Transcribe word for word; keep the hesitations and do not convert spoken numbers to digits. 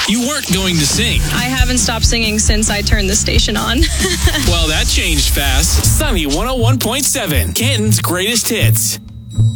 You weren't going to sing. I haven't stopped singing since I turned the station on. Well, that changed fast. Sunny one oh one point seven, Canton's greatest hits.